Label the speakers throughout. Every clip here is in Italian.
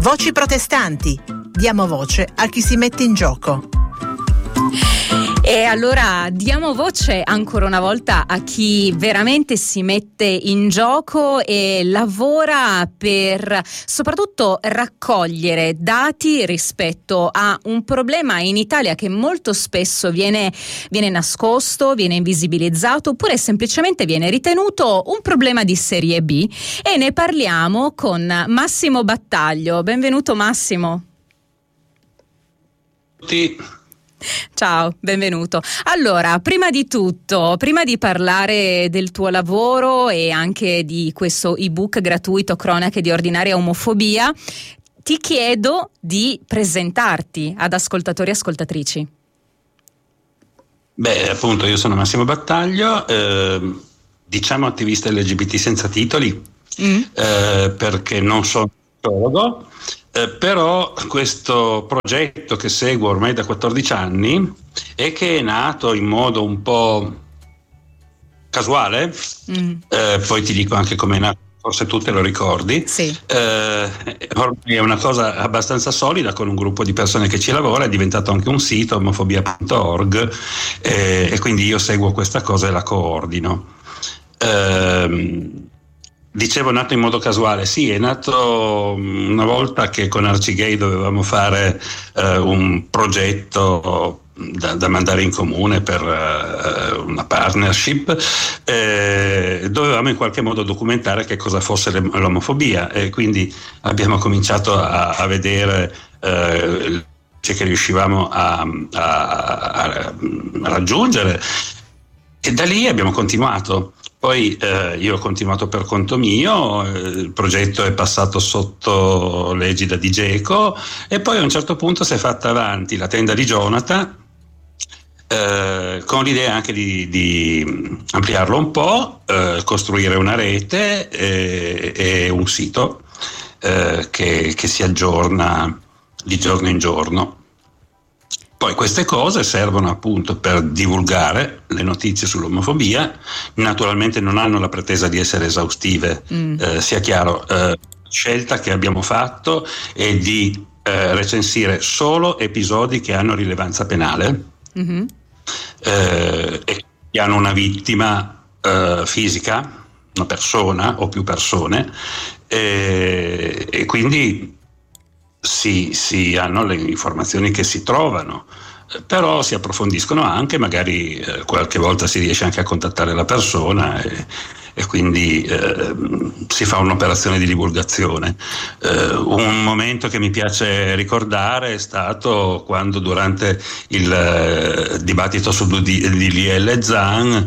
Speaker 1: Voci protestanti. Diamo voce a chi si mette in gioco.
Speaker 2: E allora diamo voce ancora una volta a chi veramente si mette in gioco e lavora per soprattutto raccogliere dati rispetto a un problema in Italia che molto spesso viene nascosto, viene invisibilizzato oppure semplicemente viene ritenuto un problema di serie B, e ne parliamo con Massimo Battaglio. Benvenuto Massimo. Ciao, benvenuto. Allora, prima di tutto, prima di parlare del tuo lavoro e anche di questo ebook gratuito Cronache di ordinaria omofobia, ti chiedo di presentarti ad ascoltatori e ascoltatrici.
Speaker 3: Appunto, io sono Massimo Battaglio, diciamo attivista LGBT senza titoli, perché non sono psicologo. Però questo progetto che seguo ormai da 14 anni e che è nato in modo un po' casuale, poi ti dico anche com'è nato, forse tu te lo ricordi,
Speaker 2: sì.
Speaker 3: Ormai è una cosa abbastanza solida, con un gruppo di persone che ci lavora, è diventato anche un sito, omofobia.org, e quindi io seguo questa cosa e la coordino. Dicevo nato in modo casuale, sì, è nato una volta che con Arcigay dovevamo fare un progetto da mandare in comune per una partnership, dovevamo in qualche modo documentare che cosa fosse l'omofobia, e quindi abbiamo cominciato a vedere che riuscivamo a raggiungere, e da lì abbiamo continuato. Poi io ho continuato per conto mio, il progetto è passato sotto l'egida di GECO, e poi a un certo punto si è fatta avanti la tenda di Jonathan, con l'idea anche di ampliarlo un po', costruire una rete e un sito che si aggiorna di giorno in giorno. Poi queste cose servono appunto per divulgare le notizie sull'omofobia, naturalmente non hanno la pretesa di essere esaustive, sia chiaro. Scelta che abbiamo fatto è di recensire solo episodi che hanno rilevanza penale, e che hanno una vittima fisica, una persona o più persone, e quindi si hanno le informazioni che si trovano, però si approfondiscono anche, magari qualche volta si riesce anche a contattare la persona, e quindi si fa un'operazione di divulgazione. Un momento che mi piace ricordare è stato quando, durante il dibattito su DDL e Zan,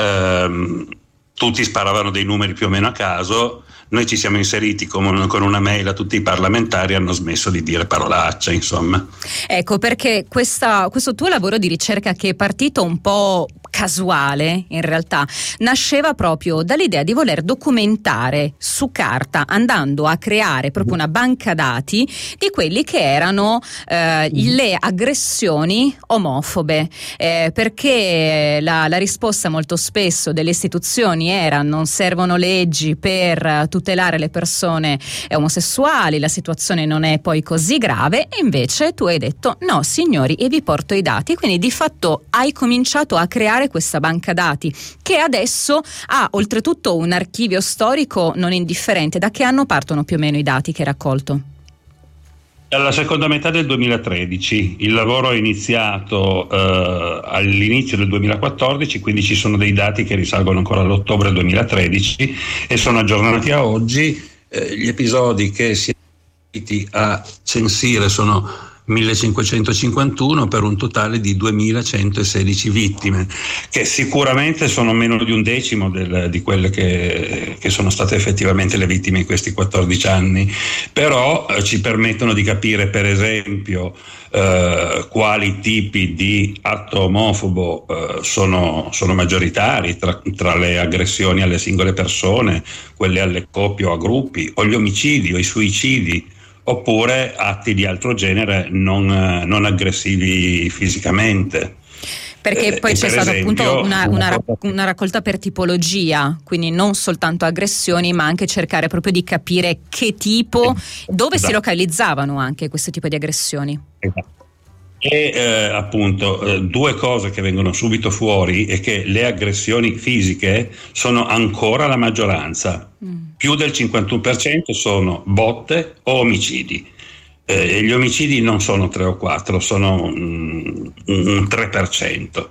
Speaker 3: tutti sparavano dei numeri più o meno a caso. Noi ci siamo inseriti con una mail a tutti i parlamentari, hanno smesso di dire parolacce, insomma.
Speaker 2: Ecco, perché questo tuo lavoro di ricerca, che è partito un po' casuale in realtà, nasceva proprio dall'idea di voler documentare su carta, andando a creare proprio una banca dati di quelli che erano le aggressioni omofobe, perché la risposta molto spesso delle istituzioni era: non servono leggi per tutelare le persone omosessuali, la situazione non è poi così grave. E invece tu hai detto: no signori, e vi porto i dati. Quindi di fatto hai cominciato a creare questa banca dati, che adesso ha oltretutto un archivio storico non indifferente. Da che anno partono più o meno i dati che hai raccolto?
Speaker 3: Alla seconda metà del 2013, il lavoro è iniziato all'inizio del 2014, quindi ci sono dei dati che risalgono ancora all'ottobre 2013 e sono aggiornati a oggi. Gli episodi che si è riusciti a censire sono 1551, per un totale di 2116 vittime, che sicuramente sono meno di un decimo di quelle che sono state effettivamente le vittime in questi 14 anni, però ci permettono di capire, per esempio, quali tipi di atto omofobo sono maggioritari tra le aggressioni alle singole persone, quelle alle coppie o a gruppi, o gli omicidi o i suicidi, oppure atti di altro genere non aggressivi fisicamente.
Speaker 2: Perché poi c'è stata appunto una raccolta per tipologia, quindi non soltanto aggressioni, ma anche cercare proprio di capire che tipo, dove si localizzavano anche questo tipo di aggressioni.
Speaker 3: E appunto due cose che vengono subito fuori è che le aggressioni fisiche sono ancora la maggioranza, più del 51% sono botte o omicidi. E gli omicidi non sono 3 o 4, sono un 3%.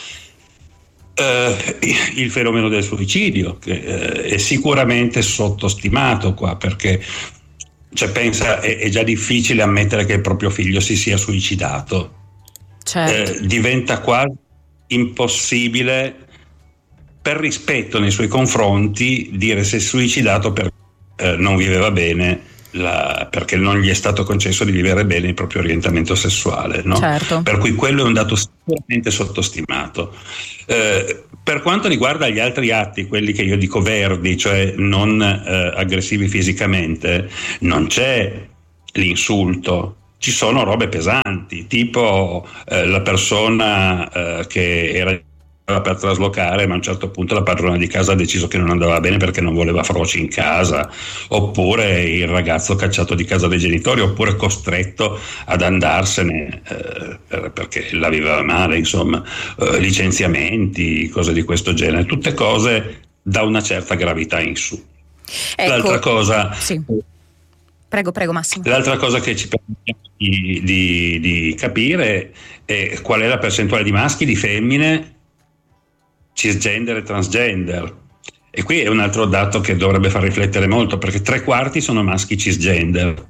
Speaker 3: Il fenomeno del suicidio che è sicuramente sottostimato qua, perché pensa, è già difficile ammettere che il proprio figlio si sia suicidato.
Speaker 2: Certo.
Speaker 3: Diventa quasi impossibile, per rispetto nei suoi confronti, dire se è suicidato perché non viveva bene, perché non gli è stato concesso di vivere bene il proprio orientamento sessuale, no?
Speaker 2: Certo.
Speaker 3: Per cui quello è un dato sicuramente sottostimato. Per quanto riguarda gli altri atti, quelli che io dico verdi, cioè non aggressivi fisicamente, non c'è l'insulto, ci sono robe pesanti, tipo la persona che era per traslocare, ma a un certo punto la padrona di casa ha deciso che non andava bene perché non voleva froci in casa, oppure il ragazzo cacciato di casa dai genitori, oppure costretto ad andarsene perché la viveva male, insomma, licenziamenti, cose di questo genere, tutte cose da una certa gravità in su.
Speaker 2: Ecco,
Speaker 3: l'altra cosa
Speaker 2: sì. Prego Massimo.
Speaker 3: L'altra cosa che ci permette di capire è qual è la percentuale di maschi, di femmine, cisgender e transgender, e qui è un altro dato che dovrebbe far riflettere molto, perché 3/4 sono maschi cisgender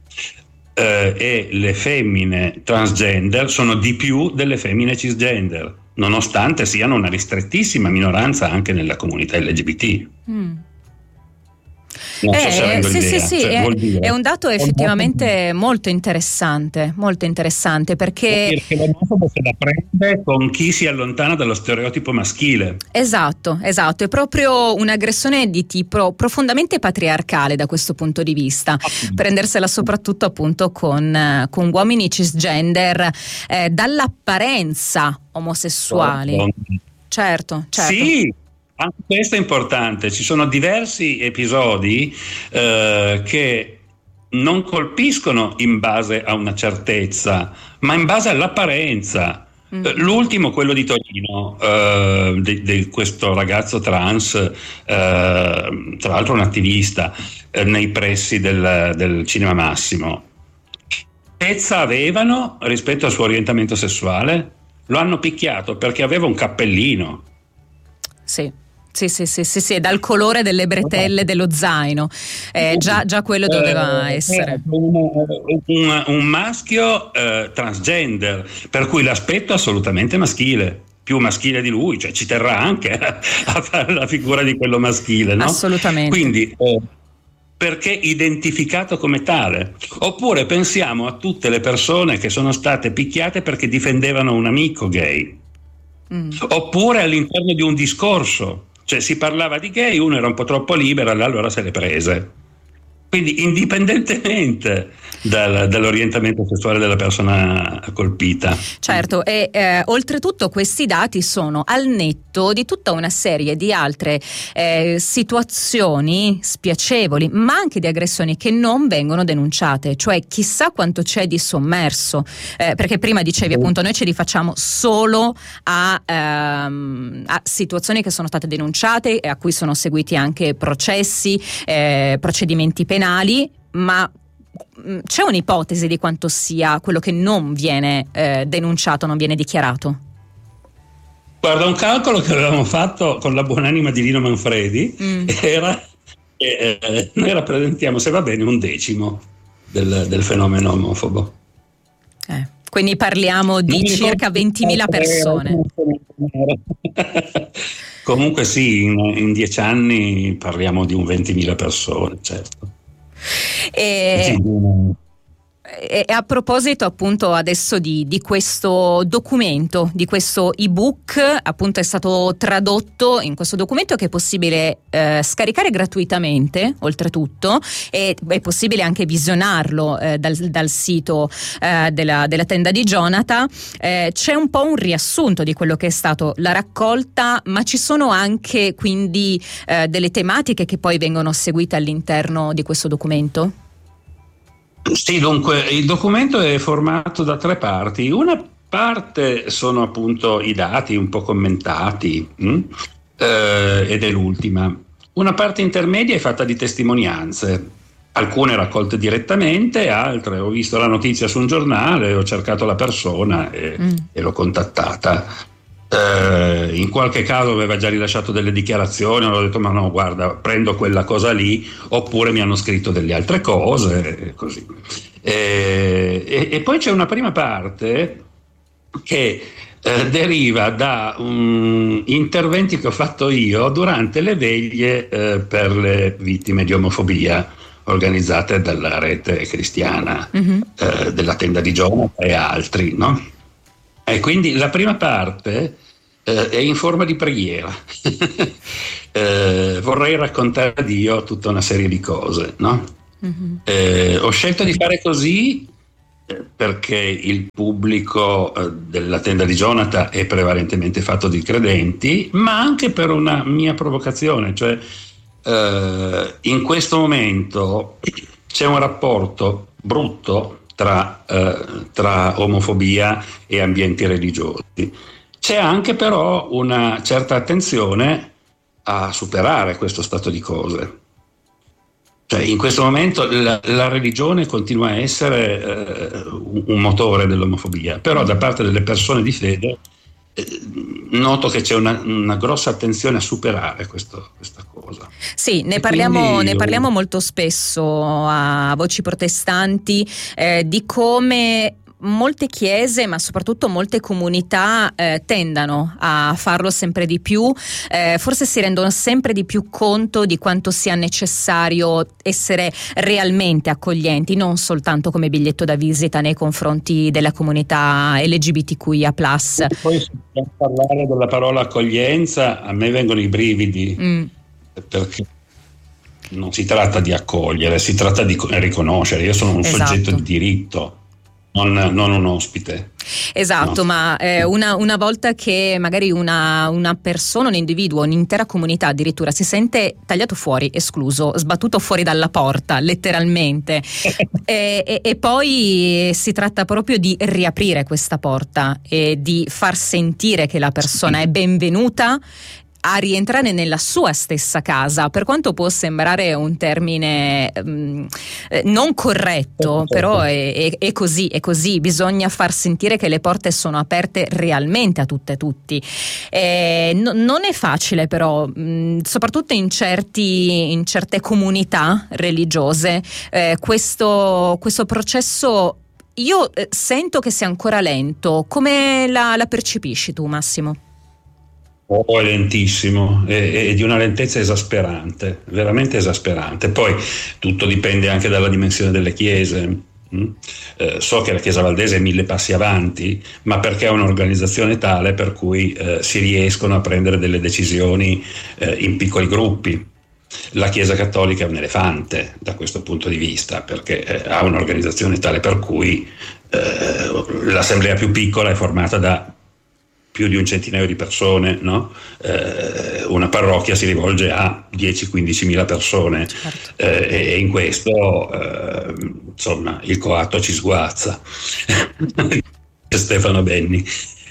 Speaker 3: e le femmine transgender sono di più delle femmine cisgender, nonostante siano una ristrettissima minoranza anche nella comunità LGBT. Non so se rendo l'idea.
Speaker 2: Sì, è un dato effettivamente molto interessante perché
Speaker 3: l'omofobo se la prende con chi si allontana dallo stereotipo maschile.
Speaker 2: Esatto, è proprio un'aggressione di tipo profondamente patriarcale da questo punto di vista, prendersela soprattutto appunto con uomini cisgender dall'apparenza omosessuali. Certo.
Speaker 3: Sì, anche questo è importante. Ci sono diversi episodi che non colpiscono in base a una certezza, ma in base all'apparenza. L'ultimo, quello di Torino, di questo ragazzo trans, tra l'altro un attivista, nei pressi del Cinema Massimo. Che certezza avevano rispetto al suo orientamento sessuale? Lo hanno picchiato perché aveva un cappellino.
Speaker 2: Sì, dal colore delle bretelle dello zaino, già quello doveva essere
Speaker 3: un maschio transgender, per cui l'aspetto assolutamente maschile, più maschile di lui, cioè ci terrà anche a fare la figura di quello maschile, no?
Speaker 2: Assolutamente.
Speaker 3: Quindi perché identificato come tale. Oppure pensiamo a tutte le persone che sono state picchiate perché difendevano un amico gay. Oppure all'interno di un discorso, cioè si parlava di gay, uno era un po' troppo libero, allora se le prese. Quindi indipendentemente dall'orientamento sessuale della persona colpita.
Speaker 2: Certo, e oltretutto questi dati sono al netto di tutta una serie di altre situazioni spiacevoli, ma anche di aggressioni che non vengono denunciate, cioè chissà quanto c'è di sommerso, perché prima dicevi appunto noi ci rifacciamo solo a situazioni che sono state denunciate e a cui sono seguiti anche processi, procedimenti penali, ma c'è un'ipotesi di quanto sia quello che non viene denunciato, non viene dichiarato?
Speaker 3: Guarda, un calcolo che avevamo fatto con la buonanima di Lino Manfredi era noi rappresentiamo, se va bene, 1/10 del fenomeno omofobo.
Speaker 2: Quindi parliamo di circa 20.000 persone.
Speaker 3: Comunque sì, in 10 anni parliamo di un 20.000 persone, certo.
Speaker 2: E a proposito appunto adesso di questo documento, di questo ebook, appunto è stato tradotto in questo documento che è possibile scaricare gratuitamente, oltretutto, e è possibile anche visionarlo dal sito della tenda di Jonathan. C'è un po' un riassunto di quello che è stato la raccolta, ma ci sono anche quindi delle tematiche che poi vengono seguite all'interno di questo documento?
Speaker 3: Sì, dunque il documento è formato da 3 parti. Una parte sono appunto i dati un po' commentati, ed è l'ultima. Una parte intermedia è fatta di testimonianze, alcune raccolte direttamente, altre ho visto la notizia su un giornale, ho cercato la persona e l'ho contattata. In qualche caso aveva già rilasciato delle dichiarazioni, ho detto ma no, guarda, prendo quella cosa lì, oppure mi hanno scritto delle altre cose, così. E poi c'è una prima parte che deriva da interventi che ho fatto io durante le veglie per le vittime di omofobia organizzate dalla rete cristiana della tenda di Jonathan e altri, no? E quindi la prima parte è in forma di preghiera. Vorrei raccontare a Dio tutta una serie di cose, no? Ho scelto di fare così perché il pubblico della tenda di Jonathan è prevalentemente fatto di credenti, ma anche per una mia provocazione, cioè in questo momento c'è un rapporto brutto tra omofobia e ambienti religiosi. C'è anche però una certa attenzione a superare questo stato di cose. Cioè, in questo momento la religione continua a essere un motore dell'omofobia, però da parte delle persone di fede noto che c'è una grossa attenzione a superare questa cosa.
Speaker 2: Sì, ne parliamo molto spesso a Voci Protestanti di come molte chiese, ma soprattutto molte comunità tendano a farlo sempre di più, forse si rendono sempre di più conto di quanto sia necessario essere realmente accoglienti, non soltanto come biglietto da visita nei confronti della comunità LGBTQIA+.
Speaker 3: Poi se parlare della parola accoglienza, a me vengono i brividi, perché non si tratta di accogliere, si tratta di riconoscere. Io sono un soggetto di diritto, non un ospite.
Speaker 2: Esatto, no. Ma una volta che magari una persona, un individuo, un'intera comunità addirittura si sente tagliato fuori, escluso, sbattuto fuori dalla porta, letteralmente, e poi si tratta proprio di riaprire questa porta e di far sentire che la persona è benvenuta a rientrare nella sua stessa casa, per quanto può sembrare un termine non corretto, però è così, bisogna far sentire che le porte sono aperte realmente a tutte e tutti. Non è facile però, soprattutto in certe comunità religiose, questo processo io sento che sia ancora lento. Come la percepisci tu, Massimo?
Speaker 3: È lentissimo, è di una lentezza esasperante, veramente esasperante. Poi tutto dipende anche dalla dimensione delle chiese. So che la Chiesa Valdese è 1000 passi avanti, ma perché è un'organizzazione tale per cui si riescono a prendere delle decisioni in piccoli gruppi. La Chiesa Cattolica è un elefante da questo punto di vista, perché ha un'organizzazione tale per cui l'assemblea più piccola è formata da più di un centinaio di persone, no? Una parrocchia si rivolge a 10-15 mila persone, certo. E in questo insomma il coatto ci sguazza. Stefano Benni.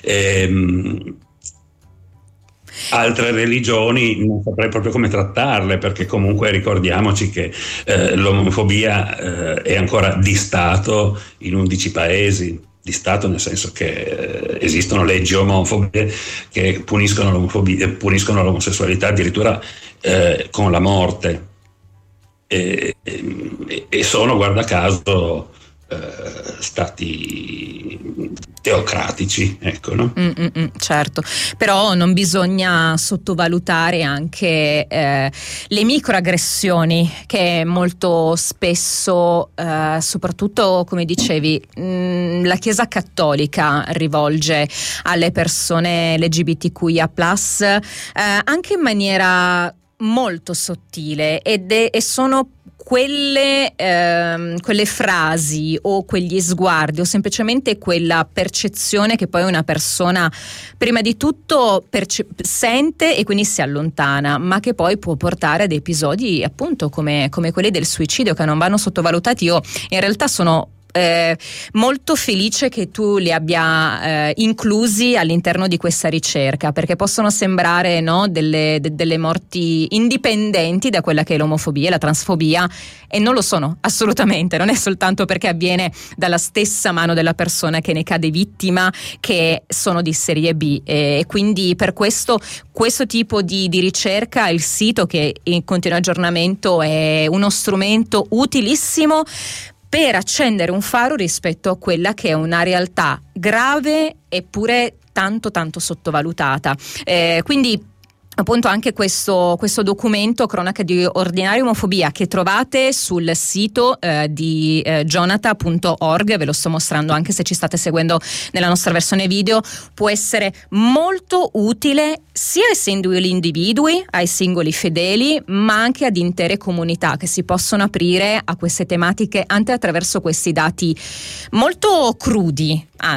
Speaker 3: Altre religioni non saprei proprio come trattarle, perché comunque ricordiamoci che l'omofobia è ancora di Stato in 11 paesi. Di Stato nel senso che esistono leggi omofobe che puniscono l'omofobia, puniscono l'omosessualità addirittura con la morte, e sono, guarda caso, stati teocratici, ecco, no?
Speaker 2: Certo, però non bisogna sottovalutare anche le microaggressioni che molto spesso, soprattutto come dicevi, la Chiesa Cattolica rivolge alle persone LGBTQIA+, anche in maniera molto sottile e sono quelle frasi o quegli sguardi o semplicemente quella percezione che poi una persona prima di tutto sente e quindi si allontana, ma che poi può portare ad episodi appunto come quelli del suicidio, che non vanno sottovalutati. Io in realtà sono molto felice che tu li abbia inclusi all'interno di questa ricerca, perché possono sembrare, no, delle morti indipendenti da quella che è l'omofobia e la transfobia, e non lo sono assolutamente. Non è soltanto perché avviene dalla stessa mano della persona che ne cade vittima che sono di serie B, e quindi per questo tipo di ricerca, il sito che è in continuo aggiornamento, è uno strumento utilissimo per accendere un faro rispetto a quella che è una realtà grave eppure tanto sottovalutata. Quindi appunto anche questo documento, Cronache di ordinaria omofobia, che trovate sul sito di jonathan.org, ve lo sto mostrando anche se ci state seguendo nella nostra versione video, può essere molto utile sia ai singoli individui, ai singoli fedeli, ma anche ad intere comunità che si possono aprire a queste tematiche anche attraverso questi dati molto crudi.